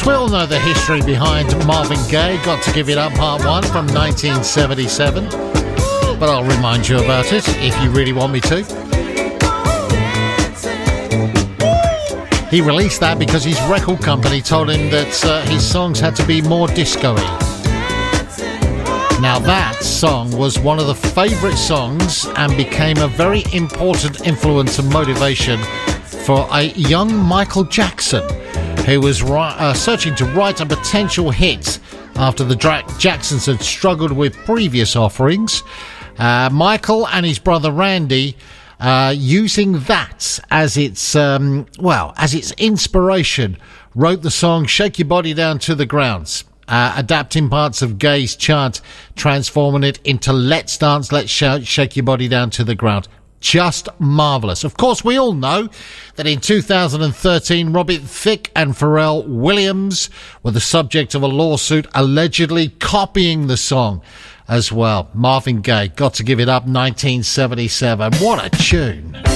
course, we all know the history behind Marvin Gaye, Got to Give It Up Part 1 from 1977. But I'll remind you about it if you really want me to. He released that because his record company told him that his songs had to be more disco-y. Now that song was one of the favourite songs and became a very important influence and motivation for a young Michael Jackson, who was searching to write a potential hit after the Jacksons had struggled with previous offerings. Michael and his brother Randy, using that as its inspiration, wrote the song Shake Your Body Down to the Ground, adapting parts of Gaye's chant, transforming it into Let's Dance, Let's Shout, Shake Your Body Down to the Ground. Just marvellous. Of course, we all know that in 2013, Robert Thicke and Pharrell Williams were the subject of a lawsuit allegedly copying the song as well. Marvin Gaye, Got to Give It Up, 1977. What a tune.